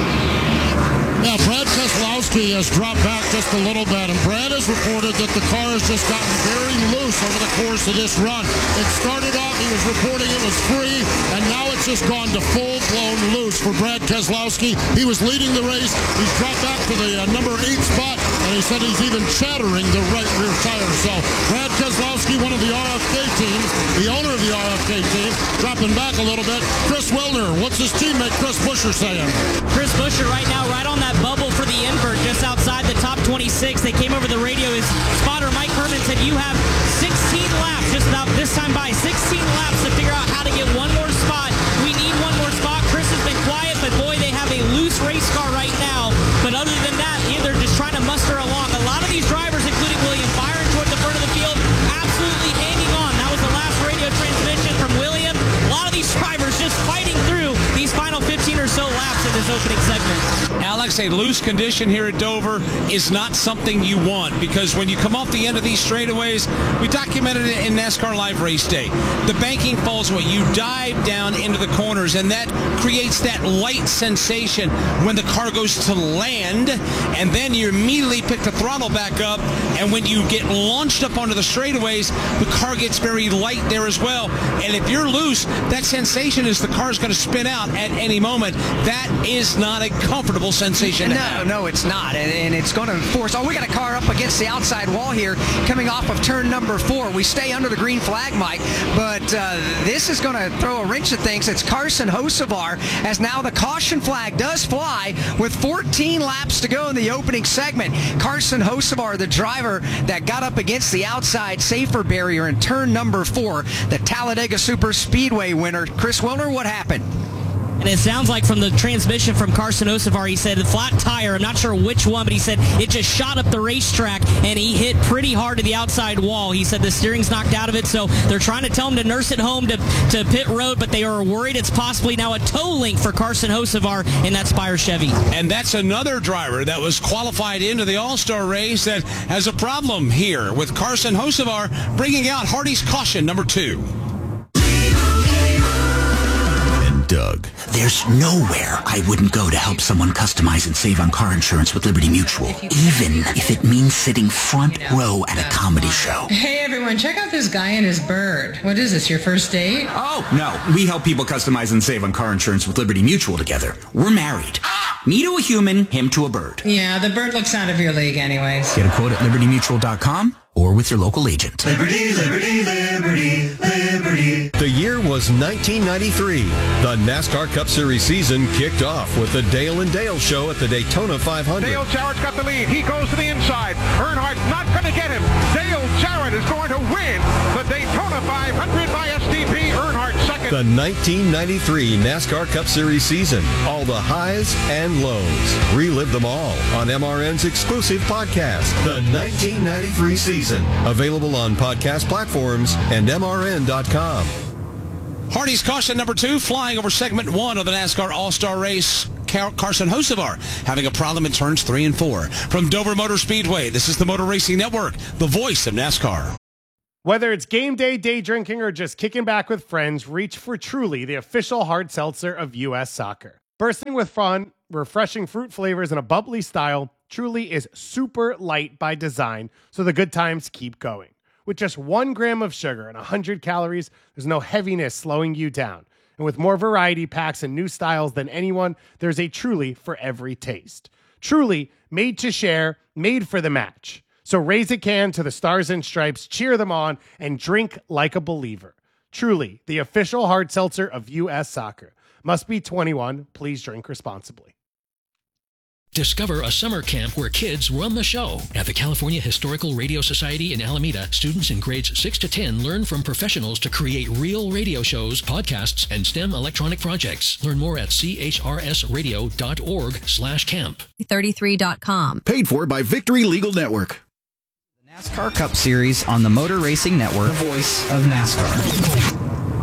Now, Brad Keselowski has dropped back just a little bit, and Brad has reported that the car has just gotten very loose over the course of this run. It started off, he was reporting it was free, and now it's just gone to full-blown loose for Brad Keselowski. He was leading the race. He's dropped back to the number 8 spot, and he said he's even shattering the right rear tire. So, Brad Keselowski, one of the RFK teams, the owner of the RFK team, dropping back a little bit. Chris Wilner, what's his teammate Chris Buescher saying? Chris Buescher right now right on that bubble for the invert just outside the top 26. They came over the radio. His spotter Mike Herman said you have 16 laps just about this time by 16 laps to figure out how to get one more spot. We need one more spot. Chris has been quiet, but boy, they have a loose race car right now. But other than that, they're just trying to muster along. A lot of these drivers, including William Byron toward the front of the field, absolutely hanging on. That was the last radio transmission from William. A lot of these drivers just fighting through these final 15 or so laps in this opening segment. Alex, a loose condition here at Dover is not something you want, because when you come off the end of these straightaways, we documented it in NASCAR Live Race Day. The banking falls away. You dive down into the corners, and that creates that light sensation when the car goes to land, and then you immediately pick the throttle back up, and when you get launched up onto the straightaways, the car gets very light there as well. And if you're loose, that sensation is the car's going to spin out at any moment. That is not a comfortable sensation. No, it's not. And it's going to force. Oh, we got a car up against the outside wall here coming off of turn number 4. We stay under the green flag, Mike, but this is going to throw a wrench at things. It's Carson Hocevar, as now the caution flag does fly with 14 laps to go in the opening segment. Carson Hocevar, the driver that got up against the outside safer barrier in turn number 4, the Talladega Super Speedway winner. Chris Wilner, what happened? And it sounds like from the transmission from Carson Hocevar, he said a flat tire. I'm not sure which one, but he said it just shot up the racetrack, and he hit pretty hard to the outside wall. He said the steering's knocked out of it, so they're trying to tell him to nurse it home to pit road, but they are worried it's possibly now a tow link for Carson Hocevar in that Spire Chevy. And that's another driver that was qualified into the All-Star race that has a problem here with Carson Hocevar bringing out Hardy's caution number 2. Doug. There's nowhere I wouldn't go to help someone customize and save on car insurance with Liberty Mutual, even if it means sitting front row at a comedy show. Hey everyone, check out this guy and his bird. What is this, your first date? Oh, no. We help people customize and save on car insurance with Liberty Mutual together. We're married. Me to a human, him to a bird. Yeah, the bird looks out of your league anyways. Get a quote at libertymutual.com or with your local agent. Liberty, liberty, liberty, liberty. The year was 1993. The NASCAR Cup Series season kicked off with the Dale and Dale show at the Daytona 500. Dale Jarrett's got the lead. He goes to the inside. Earnhardt's not going to get him. Dale Jarrett is going to win the Daytona 500 by SDP. Earnhardt second. The 1993 NASCAR Cup Series season. All the highs and lows. Relive them all on MRN's exclusive podcast, The 1993 Season. Available on podcast platforms and MRN.com. Hardy's caution number 2 flying over segment 1 of the NASCAR All-Star race. Carson Hocevar having a problem in turns 3 and 4. From Dover Motor Speedway, this is the Motor Racing Network, the voice of NASCAR. Whether it's game day, day drinking, or just kicking back with friends, reach for Truly, the official hard seltzer of U.S. Soccer. Bursting with fun, refreshing fruit flavors, and a bubbly style, Truly is super light by design, so the good times keep going. With just 1 gram of sugar and 100 calories, there's no heaviness slowing you down. And with more variety packs and new styles than anyone, there's a Truly for every taste. Truly, made to share, made for the match. So raise a can to the Stars and Stripes, cheer them on, and drink like a believer. Truly, the official hard seltzer of U.S. Soccer. Must be 21. Please drink responsibly. Discover a summer camp where kids run the show. At the California Historical Radio Society in Alameda, students in grades 6 to 10 learn from professionals to create real radio shows, podcasts, and STEM electronic projects. Learn more at chrsradio.org/camp. 33.com. Paid for by Victory Legal Network. The NASCAR Cup Series on the Motor Racing Network, the voice of NASCAR.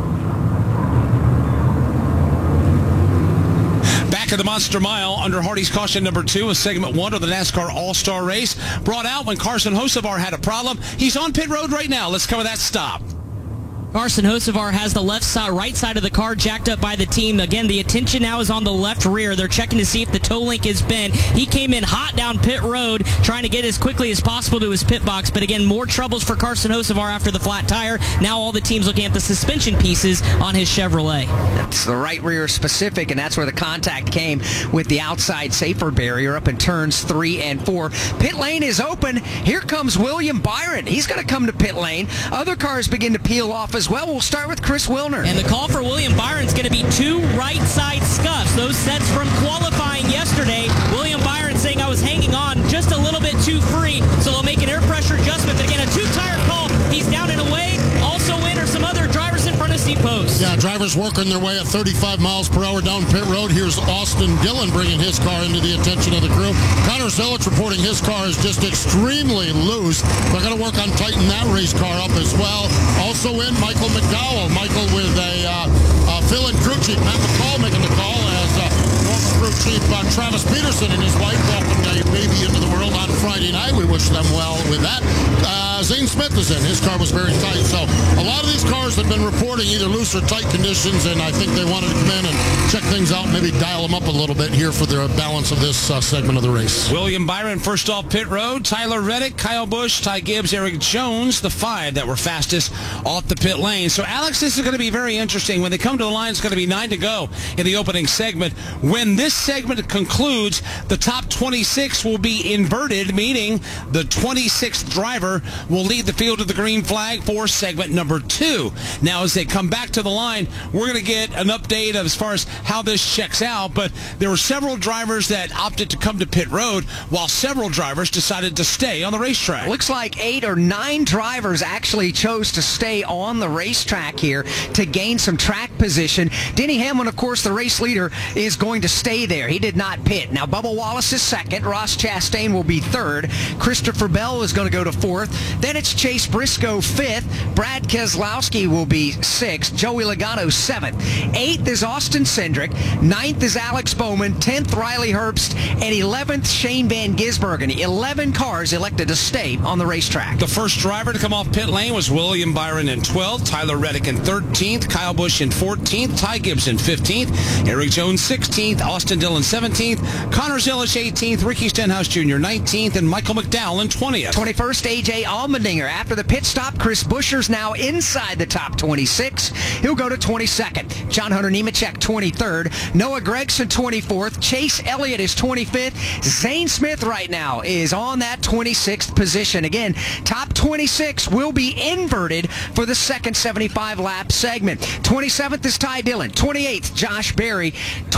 Back at the Monster Mile under Hardy's caution number 2 of segment 1 of the NASCAR All-Star Race. Brought out when Carson Hocevar had a problem. He's on pit road right now. Let's cover that stop. Carson Hocevar has the right side of the car jacked up by the team. Again, the attention now is on the left rear. They're checking to see if the toe link is bent. He came in hot down pit road, trying to get as quickly as possible to his pit box. But again, more troubles for Carson Hocevar after the flat tire. Now all the team's looking at the suspension pieces on his Chevrolet. That's the right rear specific, and that's where the contact came with the outside safer barrier up in turns 3 and 4. Pit lane is open. Here comes William Byron. He's going to come to pit lane. Other cars begin to peel off as well. We'll start with Chris Wilner. And the call for William Byron is going to be 2 right side scuffs. Those sets from qualifying yesterday. William Byron saying I was hanging on just a little bit too free, so they'll make an air pressure adjustment. But again, a 2-tire call. He's down and away. Also in are some other drivers in front of seat posts. Yeah, drivers working their way at 35 miles per hour down pit road. Here's Austin Dillon bringing his car into the attention of the crew. Connor Zilic reporting his car is just extremely loose. They're going to work on tightening that race car up as well. Also in, Michael McDowell. Michael with a fill-in crew chief. Matt McCall making the call as former crew chief Travis Peterson and his wife welcomed a baby into the world on Friday night. We wish them well with that. Zane Smith is in. His car was very tight. So a lot of these cars have been reporting either loose or tight conditions, and I think they wanted to come in and check things out, maybe dial them up a little bit here for the balance of this segment of the race. William Byron first off pit road. Tyler Reddick, Kyle Busch, Ty Gibbs, Eric Jones, the 5 that were fastest off the pit lane. So, Alex, this is going to be very interesting. When they come to the line, it's going to be 9 to go in the opening segment. When this segment concludes, the top 26 will be inverted, meaning the 26th driver will lead the field to the green flag for segment number 2. Now, as they come back to the line, we're going to get an update as far as how this checks out, but there were several drivers that opted to come to pit road, while several drivers decided to stay on the racetrack. Looks like 8 or 9 drivers actually chose to stay on the racetrack here to gain some track position. Denny Hamlin, of course, the race leader, is going to stay there. He did not pit. Now, Bubba Wallace is 2nd. Ross Chastain will be 3rd. Christopher Bell is going to go to 4th. Then it's Chase Briscoe 5th. Brad Keselowski will be 6th. Joey Logano 7th. 8th is Austin Cindric. 9th is Alex Bowman. 10th, Riley Herbst. And 11th, Shane Van Gisbergen. 11 cars elected to stay on the racetrack. The first driver to come off pit lane was William Byron in 12th. Tyler Reddick in 13th. Kyle Busch in 14th. Ty Gibbs in 15th. Eric Jones 16th. Austin Dillon 17th. Connor Zilic 18th. Ricky Stenhouse Jr. 19th. And Michael McDowell in 20th. 21st, A.J. Allmendinger. After the pit stop, Chris Buescher's now inside the top 26. He'll go to 22nd. John Hunter Nemechek 23rd. Noah Gragson 24th. Chase Elliott is 25th. Zane Smith right now is on that 26th position. Again, top 26 will be inverted for the second 75-lap segment. 27th is Ty Dillon. 28th, Josh Berry.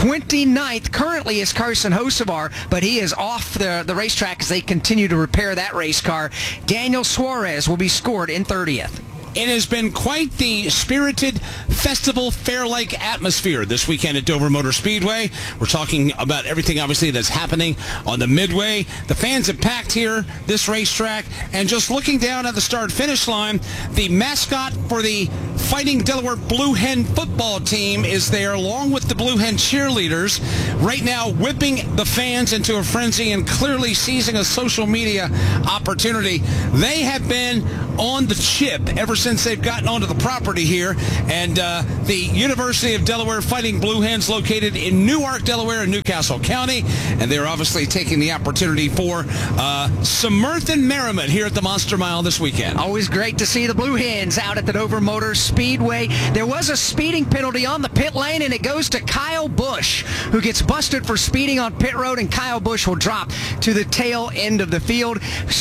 29th currently is Carson Hocevar, but he is off the racetrack as they continue to repair that race car. Daniel Suarez will be scored in 30th. It has been quite the spirited festival fair-like atmosphere this weekend at Dover Motor Speedway. We're talking about everything, obviously, that's happening on the midway. The fans have packed here, this racetrack, and just looking down at the start-finish line, the mascot for the Fighting Delaware Blue Hen football team is there, along with the Blue Hen cheerleaders, right now whipping the fans into a frenzy and clearly seizing a social media opportunity. They have been on the chip ever since they've gotten onto the property here, and the University of Delaware Fighting Blue Hens located in Newark, Delaware, in Newcastle County, and they're obviously taking the opportunity for some mirth and merriment here at the Monster Mile this weekend. Always great to see the Blue Hens out at the Dover Motor Speedway. There was a speeding penalty on the pit lane, and it goes to Kyle Busch, who gets busted for speeding on pit road, and Kyle Busch will drop to the tail end of the field.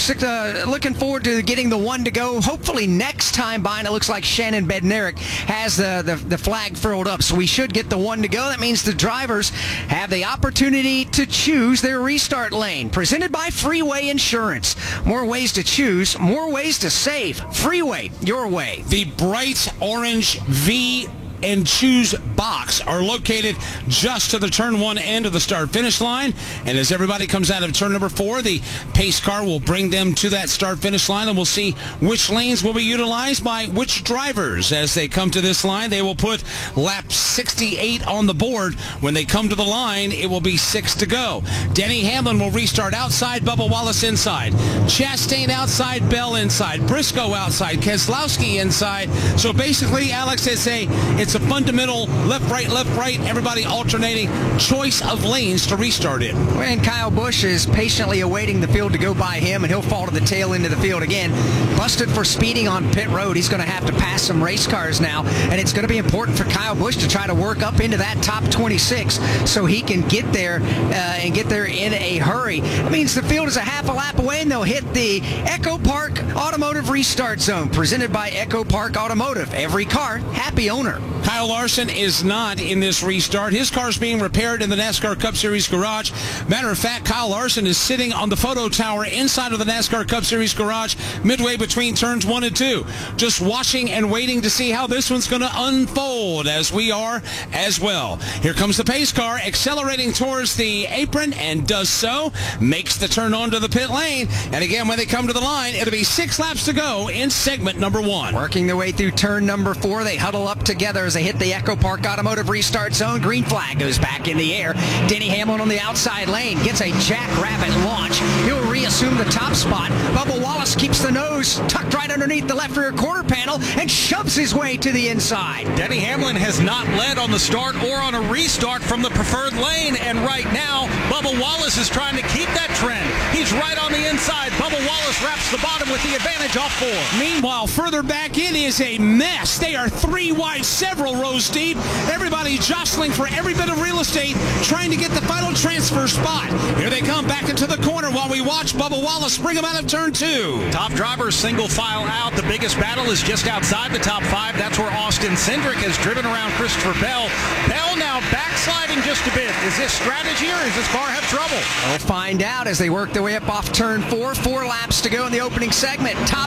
Looking forward to getting the one to go, hopefully next time by, and it looks like Shannon Bednarik has the flag furled up, so we should get the one to go. That means the drivers have the opportunity to choose their restart lane. Presented by Freeway Insurance. More ways to choose, more ways to save. Freeway, your way. The bright orange V and choose box are located just to the turn one end of the start-finish line. And as everybody comes out of turn number 4, the pace car will bring them to that start-finish line, and we'll see which lanes will be utilized by which drivers. As they come to this line, they will put lap 68 on the board. When they come to the line, it will be 6 to go. Denny Hamlin will restart outside, Bubba Wallace inside. Chastain outside, Bell inside. Briscoe outside, Keselowski inside. So basically, Alex, it's a fundamental left, right, everybody alternating choice of lanes to restart it. And Kyle Busch is patiently awaiting the field to go by him, and he'll fall to the tail end of the field again. Busted for speeding on pit road. He's going to have to pass some race cars now, and it's going to be important for Kyle Busch to try to work up into that top 26 so he can get there and get there in a hurry. That means the field is a half a lap away, and they'll hit the Echo Park Automotive Restart Zone, presented by Echo Park Automotive. Every car, happy owner. Kyle Larson is not in this restart. His car's being repaired in the NASCAR Cup Series garage. Matter of fact, Kyle Larson is sitting on the photo tower inside of the NASCAR Cup Series garage midway between turns 1 and 2, just watching and waiting to see how this one's going to unfold, as we are as well. Here comes the pace car accelerating towards the apron, and does so, makes the turn onto the pit lane, and again when they come to the line, it'll be 6 laps to go in segment number 1. Working their way through turn number 4, they huddle up together as they hit the Echo Park Automotive Restart Zone. Green flag goes back in the air. Denny Hamlin on the outside lane gets a jackrabbit launch. He'll reassume the top spot. Bubba Wallace keeps the nose tucked right underneath the left rear quarter panel and shoves his way to the inside. Denny Hamlin has not led on the start or on a restart from the preferred lane, and right now Bubba Wallace is trying to keep that trend. He's right on the inside. Bubba Wallace wraps the bottom with the advantage off 4. Meanwhile, further back in is a mess. They are 3 wide, several rows deep. Everybody jostling for every bit of real estate, trying to get the final transfer spot. Here they come back into the corner while we watch Bubba Wallace bring them out of turn 2. Top drivers single file out. The biggest battle is just outside the top 5. That's where Austin Cindric has driven around Christopher Bell. Bell now backsliding just a bit. Is this strategy, or does this car have trouble? We'll find out as they work their way up off turn 4. 4 laps to go in the opening segment. Top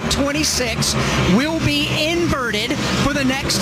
26 will be inverted for the next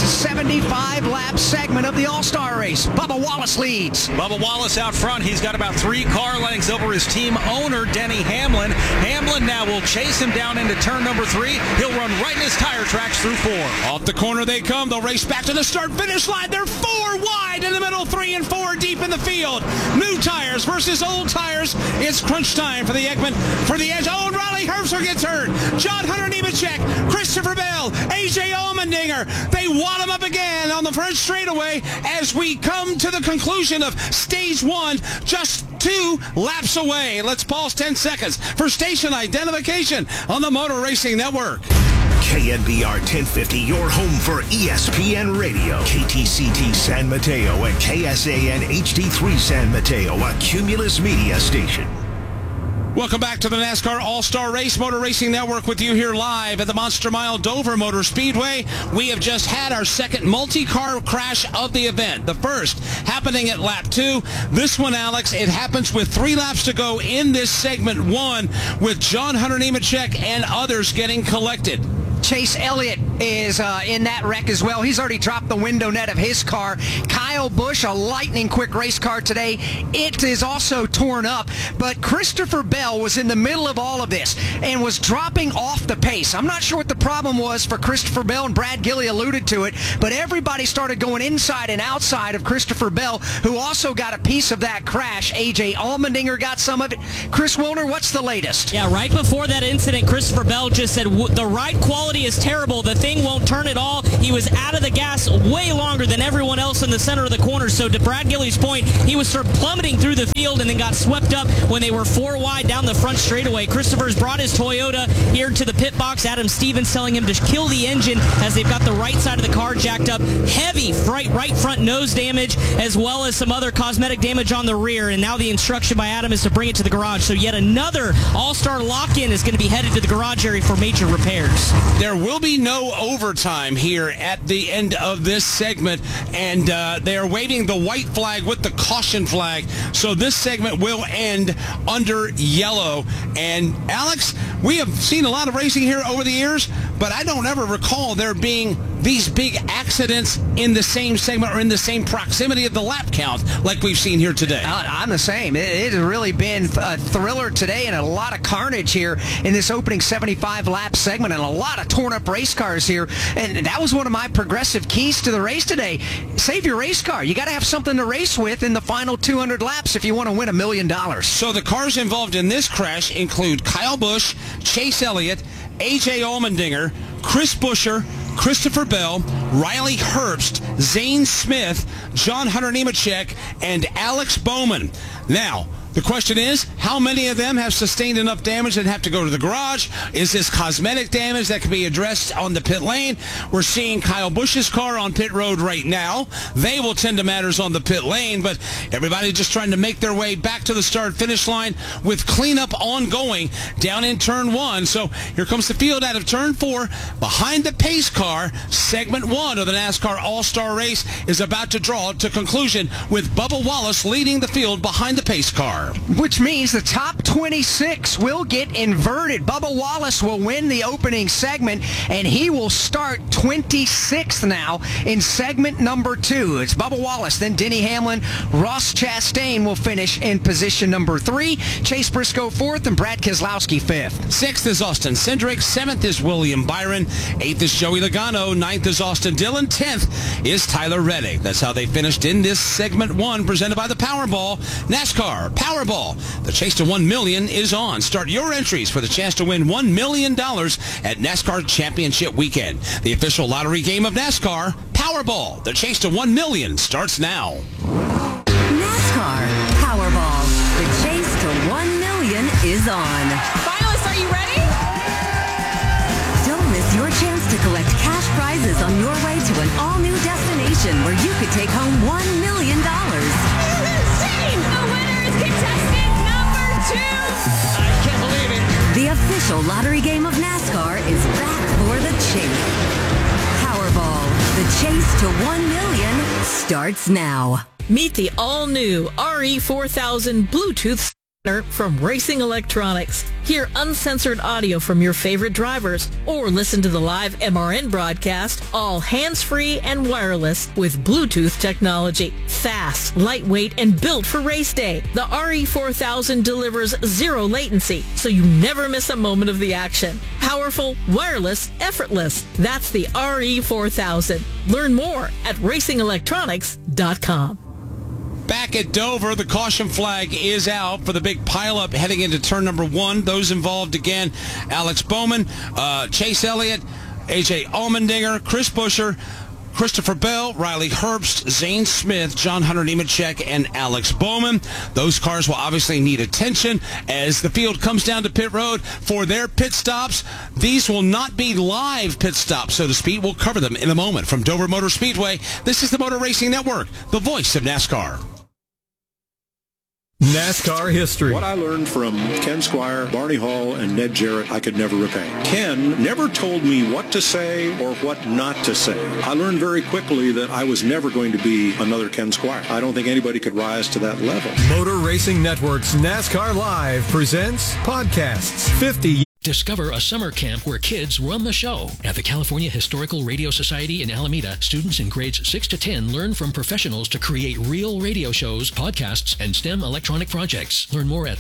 75-lap segment of the All-Star race. Bubba Wallace leads. Bubba Wallace out front. He's got about 3 car lengths over his team owner, Denny Hamlin. Hamlin now will chase him down into turn number 3. He'll run right in his tire tracks through 4. Off the corner they come. They'll race back to the start-finish line. They're 4 wide in the middle, 3 and 4 deep in the field. New tires versus old tires. It's crunch time for the Ekman. For the edge, oh, and Riley Herbster gets hurt. John Hunter Nemechek, Christopher Bell, A.J. Allmendinger. They wad him up again on the front straightaway as we come to the conclusion of stage 1, just 2 laps away. Let's pause 10 seconds for station identification on the Motor Racing Network. KNBR 1050, your home for ESPN Radio, KTCT San Mateo, and KSAN HD3 San Mateo, a Cumulus Media station. Welcome back to the NASCAR All-Star Race Motor Racing Network with you here live at the Monster Mile Dover Motor Speedway. We have just had our second multi-car crash of the event. The first happening at lap 2. This one, Alex, it happens with 3 laps to go in this segment 1 with John Hunter Nemechek and others getting collected. Chase Elliott is in that wreck as well. He's already dropped the window net of his car. Kyle Busch, a lightning quick race car today. It is also torn up. But Christopher Bell was in the middle of all of this and was dropping off the pace. I'm not sure what the problem was for Christopher Bell, and Brad Gilley alluded to it, but everybody started going inside and outside of Christopher Bell, who also got a piece of that crash. A.J. Allmendinger got some of it. Chris Wilner, what's the latest? Yeah, right before that incident, Christopher Bell just said, the ride quality is terrible. The thing won't turn at all. He was out of the gas way longer than everyone else in the center of the corner. So to Brad Gilley's point, he was sort of plummeting through the field and then got swept up when they were 4 wide down the front straightaway. Christopher's brought his Toyota here to the pit box. Adam Stevens telling him to kill the engine as they've got the right side of the car jacked up. Heavy right front nose damage, as well as some other cosmetic damage on the rear. And now the instruction by Adam is to bring it to the garage. So yet another all-star lock-in is going to be headed to the garage area for major repairs. There will be no overtime here at the end of this segment, and they are waving the white flag with the caution flag. So this segment will end under yellow. And Alex, we have seen a lot of racing here over the years, but I don't ever recall there being these big accidents in the same segment or in the same proximity of the lap count like we've seen here today. I'm the same. It has really been a thriller today and a lot of carnage here in this opening 75-lap segment and a lot of torn-up race cars here. And that was one of my progressive keys to the race today. Save your race car. You got to have something to race with in the final 200 laps if you want to win $1 million. So the cars involved in this crash include Kyle Busch, Chase Elliott, A.J. Allmendinger, Chris Buescher, Christopher Bell, Riley Herbst, Zane Smith, John Hunter Nemechek, and Alex Bowman. Now, the question is, how many of them have sustained enough damage and have to go to the garage? Is this cosmetic damage that can be addressed on the pit lane? We're seeing Kyle Busch's car on pit road right now. They will tend to matters on the pit lane, but everybody just trying to make their way back to the start-finish line with cleanup ongoing down in Turn 1. So here comes the field out of Turn 4. Behind the pace car, Segment 1 of the NASCAR All-Star Race is about to draw to conclusion with Bubba Wallace leading the field behind the pace car. Which means the top 26 will get inverted. Bubba Wallace will win the opening segment, and he will start 26th now in segment number 2. It's Bubba Wallace, then Denny Hamlin. Ross Chastain will finish in position number 3. Chase Briscoe 4th, and Brad Keselowski 5th. 6th is Austin Cindric. 7th is William Byron. 8th is Joey Logano. 9th is Austin Dillon. 10th is Tyler Reddick. That's how they finished in this segment 1, presented by the Powerball. NASCAR Powerball. The chase to $1 million is on. Start your entries for the chance to win $1 million at NASCAR Championship Weekend. The official lottery game of NASCAR, Powerball. The chase to $1 million starts now. NASCAR Powerball. The chase to $1 million is on. Finalists, are you ready? Don't miss your chance to collect cash prizes on your way to an all-new destination where you could take home $1 million. Contestant number 2. I can't believe it. The official lottery game of NASCAR is back for the chase. Powerball, the chase to $1 million starts now. Meet the all-new RE4000 Bluetooth from Racing Electronics. Hear uncensored audio from your favorite drivers or listen to the live MRN broadcast, all hands-free and wireless with Bluetooth technology. Fast, lightweight, and built for race day. The RE4000 delivers zero latency, so you never miss a moment of the action. Powerful, wireless, effortless. That's the RE4000. Learn more at racingelectronics.com. Back at Dover, the caution flag is out for the big pileup heading into turn number 1. Those involved again, Alex Bowman, Chase Elliott, A.J. Allmendinger, Chris Buescher, Christopher Bell, Riley Herbst, Zane Smith, John Hunter Nemechek, and Alex Bowman. Those cars will obviously need attention as the field comes down to pit road for their pit stops. These will not be live pit stops, so to speak. We'll cover them in a moment. From Dover Motor Speedway, this is the Motor Racing Network, the voice of NASCAR. NASCAR history. What I learned from Ken Squire, Barney Hall, and Ned Jarrett, I could never repay. Ken never told me what to say or what not to say. I learned very quickly that I was never going to be another Ken Squire. I don't think anybody could rise to that level. Motor Racing Network's NASCAR Live presents podcasts 50 Discover a summer camp where kids run the show. At the California Historical Radio Society in Alameda, students in grades 6 to 10 learn from professionals to create real radio shows, podcasts, and STEM electronic projects. Learn more at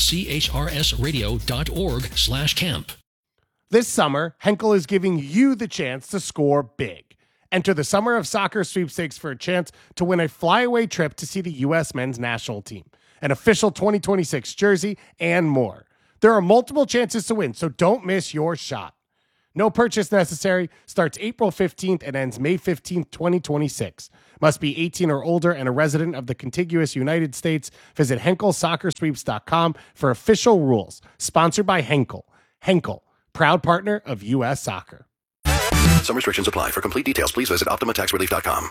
chrsradio.org/camp. This summer, Henkel is giving you the chance to score big. Enter the Summer of Soccer sweepstakes for a chance to win a flyaway trip to see the U.S. men's national team, an official 2026 jersey, and more. There are multiple chances to win, so don't miss your shot. No purchase necessary. Starts April 15th and ends May 15th, 2026. Must be 18 or older and a resident of the contiguous United States. Visit HenkelSoccerSweeps.com for official rules. Sponsored by Henkel. Henkel, proud partner of U.S. Soccer. Some restrictions apply. For complete details, please visit OptimaTaxRelief.com.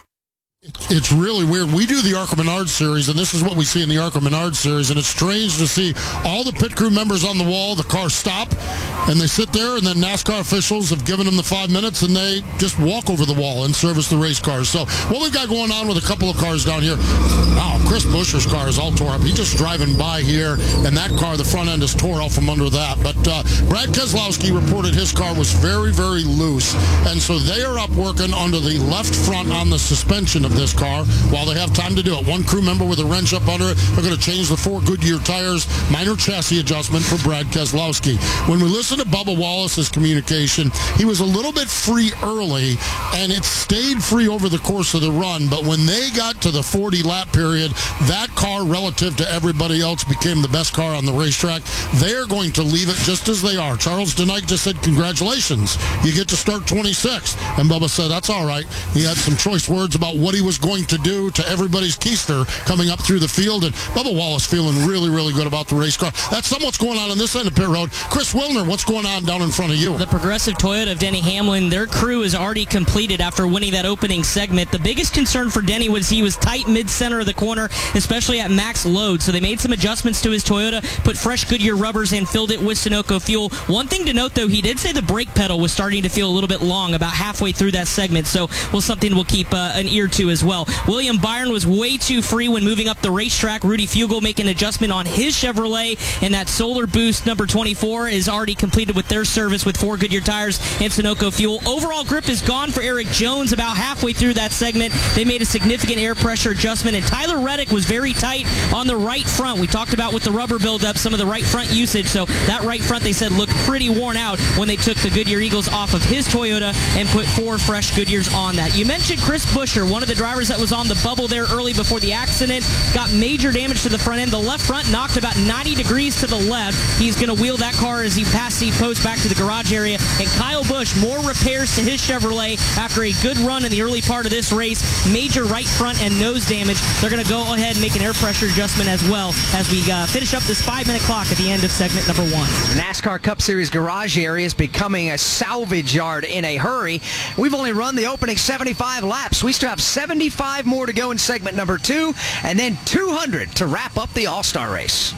It's really weird. We do the ARCA Menard series, and this is what we see in the ARCA Menard series, and it's strange to see all the pit crew members on the wall, the cars stop, and they sit there, and then NASCAR officials have given them the 5 minutes, and they just walk over the wall and service the race cars. So what we've got going on with a couple of cars down here, wow, Chris Buescher's car is all tore up. He's just driving by here, and that car, the front end is tore out from under that. But Brad Keselowski reported his car was very, very loose, and so they are up working under the left front on the suspension of this car while they have time to do it. One crew member with a wrench up under it. They're going to change the 4 Goodyear tires. Minor chassis adjustment for Brad Keselowski. When we listen to Bubba Wallace's communication, he was a little bit free early, and it stayed free over the course of the run. But when they got to the 40-lap period, that car, relative to everybody else, became the best car on the racetrack. They're going to leave it just as they are. Charles Denick just said, congratulations, you get to start 26th. And Bubba said, that's all right. He had some choice words about what he was going to do to everybody's keister coming up through the field, and Bubba Wallace feeling really, really good about the race car. That's somewhat's going on this end of pit road. Chris Wilner, what's going on down in front of you? The Progressive Toyota of Denny Hamlin, their crew is already completed after winning that opening segment. The biggest concern for Denny was he was tight mid-center of the corner, especially at max load, so they made some adjustments to his Toyota, put fresh Goodyear rubbers and filled it with Sunoco fuel. One thing to note, though, he did say the brake pedal was starting to feel a little bit long about halfway through that segment, so something we'll keep an ear to as well. William Byron was way too free when moving up the racetrack. Rudy Fugle making an adjustment on his Chevrolet, and that Solar Boost number 24 is already completed with their service with 4 Goodyear tires and Sunoco fuel. Overall grip is gone for Eric Jones about halfway through that segment. They made a significant air pressure adjustment, and Tyler Reddick was very tight on the right front. We talked about with the rubber buildup some of the right front usage, so that right front they said looked pretty worn out when they took the Goodyear Eagles off of his Toyota and put 4 fresh Goodyears on that. You mentioned Chris Buescher, one of the drivers that was on the bubble there early before the accident, got major damage to the front end. The left front knocked about 90 degrees to the left. He's going to wheel that car as he passed the post back to the garage area. And Kyle Busch, more repairs to his Chevrolet after a good run in the early part of this race. Major right front and nose damage. They're going to go ahead and make an air pressure adjustment as well as we finish up this 5-minute clock at the end of segment number 1. The NASCAR Cup Series garage area is becoming a salvage yard in a hurry. We've only run the opening 75 laps. We still have 75 more to go in segment number 2, and then 200 to wrap up the All-Star race.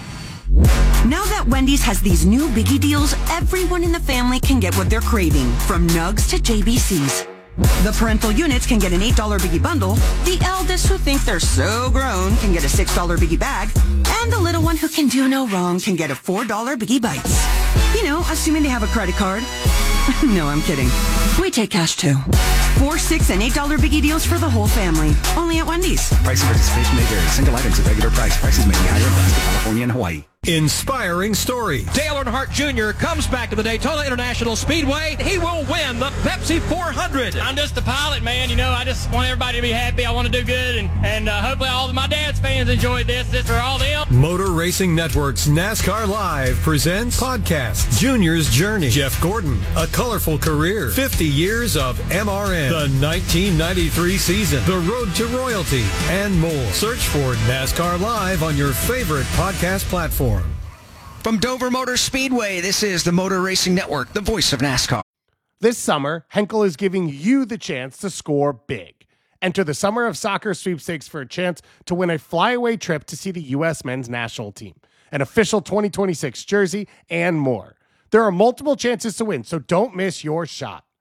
Now that Wendy's has these new biggie deals, everyone in the family can get what they're craving, from nugs to JBCs. The parental units can get an $8 biggie bundle, the eldest who think they're so grown can get a $6 biggie bag, and the little one who can do no wrong can get a $4 biggie bites. You know, assuming they have a credit card. No, I'm kidding. We take cash too. 4, 6, and $8 biggie deals for the whole family. Only at Wendy's. Price and participation may vary. Single items at regular price. Prices may be higher in Alaska, California, and Hawaii. Inspiring story. Dale Earnhardt Jr. comes back to the Daytona International Speedway. He will win the Pepsi 400. I'm just a pilot, man. You know, I just want everybody to be happy. I want to do good, and hopefully all of my dad's fans enjoyed this. This for all them. Motor Racing Network's NASCAR Live presents podcast Junior's Journey. Jeff Gordon, a colorful career, 50 years of MRN, the 1993 season, the road to royalty, and more. Search for NASCAR Live on your favorite podcast platform. From Dover Motor Speedway, this is the Motor Racing Network, the voice of NASCAR. This summer, Henkel is giving you the chance to score big. Enter the Summer of Soccer sweepstakes for a chance to win a flyaway trip to see the U.S. men's national team, an official 2026 jersey, and more. There are multiple chances to win, so don't miss your shot.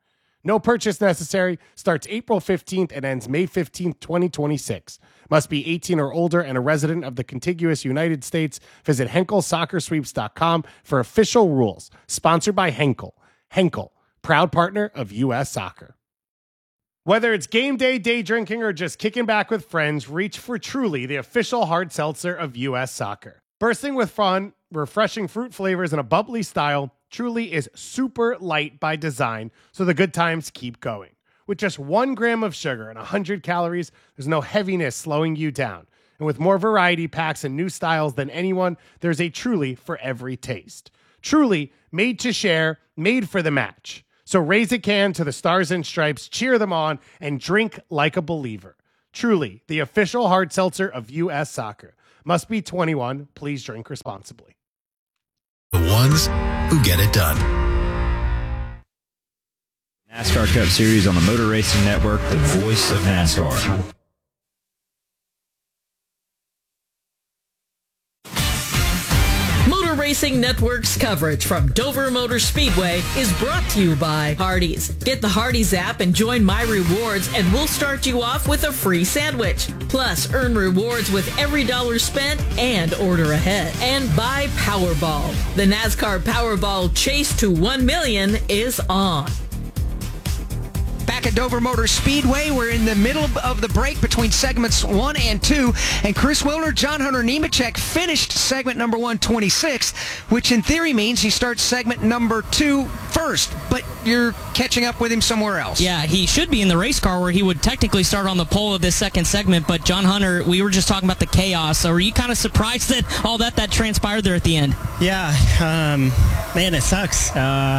No purchase necessary. Starts April 15th and ends May 15th, 2026. Must be 18 or older and a resident of the contiguous United States. Visit HenkelSoccerSweeps.com for official rules. Sponsored by Henkel. Henkel, proud partner of U.S. Soccer. Whether it's game day, day drinking, or just kicking back with friends, reach for Truly, the official hard seltzer of U.S. Soccer. Bursting with fun, refreshing fruit flavors, and a bubbly style, Truly is super light by design, so the good times keep going. With just 1 gram of sugar and 100 calories, there's no heaviness slowing you down. And with more variety packs and new styles than anyone, there's a Truly for every taste. Truly, made to share, made for the match. So raise a can to the Stars and Stripes, cheer them on, and drink like a believer. Truly, the official hard seltzer of U.S. Soccer. Must be 21. Please drink responsibly. The ones who get it done. NASCAR Cup Series on the Motor Racing Network, the voice of NASCAR. Motor Racing Network's coverage from Dover Motor Speedway is brought to you by Hardee's. Get the Hardee's app and join My Rewards, and we'll start you off with a free sandwich. Plus, earn rewards with every dollar spent and order ahead. And by Powerball. The NASCAR Powerball Chase to 1 million is on. Back at Dover Motor Speedway, we're in the middle of the break between segments 1 and 2, and Chris Wilner, John Hunter Nemechek finished segment number 1 26th, which in theory means he starts segment number 2 first, but you're catching up with him somewhere else. Yeah, he should be in the race car where he would technically start on the pole of this second segment, but John Hunter, we were just talking about the chaos, so were you kind of surprised that all that transpired there at the end? Yeah, man, it sucks.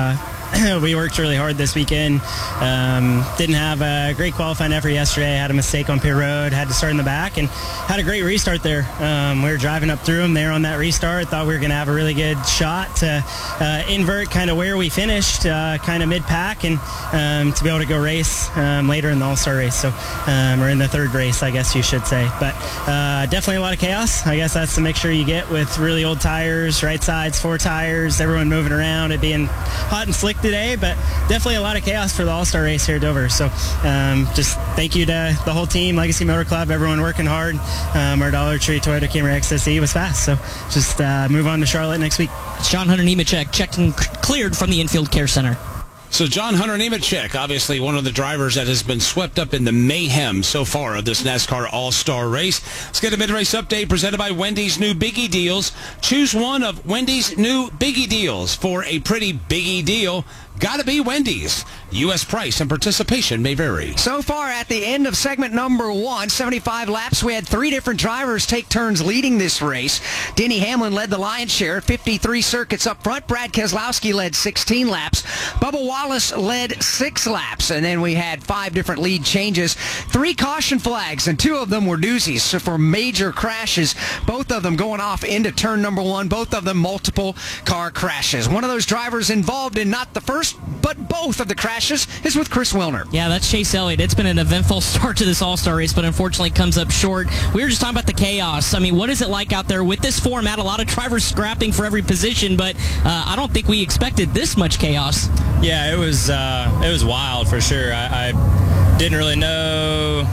We worked really hard this weekend. Didn't have a great qualifying effort yesterday. Had a mistake on pit road. Had to start in the back and had a great restart there. We were driving up through them there on that restart. Thought we were going to have a really good shot to invert kind of where we finished, kind of mid-pack, and to be able to go race later in the All-Star race. So or in the third race, I guess you should say. But definitely a lot of chaos. I guess that's the mixture you get with really old tires, right sides, 4 tires, everyone moving around, it being hot and slick today, but definitely a lot of chaos for the All-Star race here at Dover. So just thank you to the whole team, Legacy Motor Club, everyone working hard. Our Dollar Tree Toyota Camry XSE was fast. So just move on to Charlotte next week. John Hunter Nemechek checked and cleared from the Infield Care Center. So John Hunter Nemechek, obviously one of the drivers that has been swept up in the mayhem so far of this NASCAR All-Star race. Let's get a mid-race update presented by Wendy's new Biggie Deals. Choose one of Wendy's new Biggie Deals for a pretty biggie deal. Gotta be Wendy's. U.S. price and participation may vary. So far at the end of segment number 1, 75 laps, we had 3 different drivers take turns leading this race. Denny Hamlin led the lion's share, 53 circuits up front. Brad Keselowski led 16 laps. Bubba Wallace led 6 laps. And then we had 5 different lead changes. 3 caution flags, and 2 of them were doozies for major crashes. Both of them going off into turn number 1. Both of them multiple car crashes. One of those drivers involved in not the first, but both of the crashes is with Chris Wilner. Yeah, that's Chase Elliott. It's been an eventful start to this All-Star race, but unfortunately comes up short. We were just talking about the chaos. I mean, what is it like out there with this format? A lot of drivers scrapping for every position, but I don't think we expected this much chaos. Yeah, it was wild for sure. I didn't really know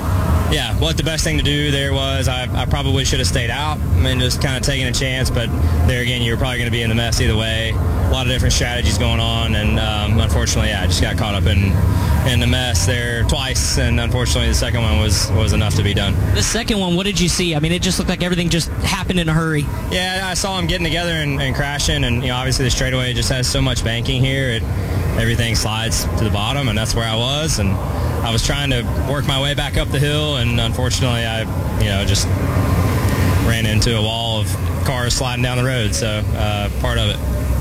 what the best thing to do there was. I probably should have stayed out. I mean, just kind of taking a chance, but there again, you were probably going to be in the mess either way. A lot of different strategies going on, and unfortunately, I just got caught up in the mess there twice, and unfortunately, the second one was enough to be done. The second one, what did you see? I mean, it just looked like everything just happened in a hurry. Yeah, I saw them getting together and crashing, and obviously the straightaway just has so much banking here. Everything slides to the bottom, and that's where I was, and I was trying to work my way back up the hill, and unfortunately, I just ran into a wall of cars sliding down the road. So part of it.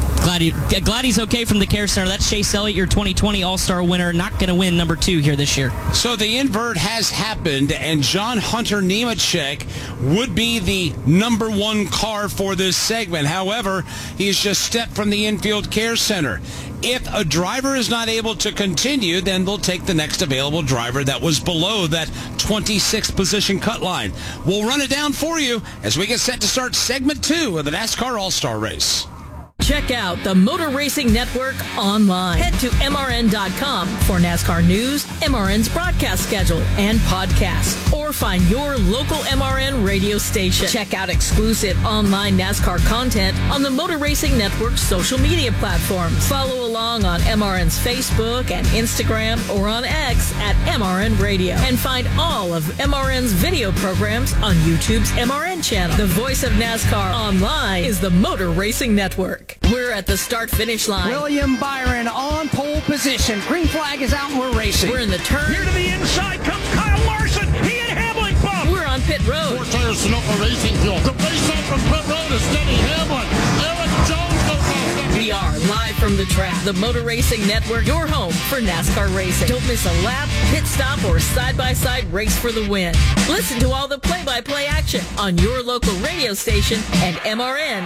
Glad he's okay from the Care Center. That's Chase Elliott, your 2020 All-Star winner. Not going to win number 2 here this year. So the invert has happened, and John Hunter Nemechek would be the number 1 car for this segment. However, he's just stepped from the Infield Care Center. If a driver is not able to continue, then they'll take the next available driver that was below that 26th position cut line. We'll run it down for you as we get set to start segment 2 of the NASCAR All-Star race. Check out the Motor Racing Network online. Head to MRN.com for NASCAR news, MRN's broadcast schedule, and podcasts. Or find your local MRN radio station. Check out exclusive online NASCAR content on the Motor Racing Network's social media platforms. Follow along on MRN's Facebook and Instagram or on X at MRN Radio. And find all of MRN's video programs on YouTube's MRN channel. The voice of NASCAR online is the Motor Racing Network. We're at the start-finish line. William Byron on pole position. Green flag is out and we're racing. We're in the turn. Here to the inside comes Kyle Larson. He and Hamlin bump. We're on pit road. 4 tires Sunoco Racing Fuel. The race out from pit road is Denny Hamlin. Eric Jones goes off. We are live from the track. The Motor Racing Network, your home for NASCAR racing. Don't miss a lap, pit stop, or side-by-side race for the win. Listen to all the play-by-play action on your local radio station and MRN.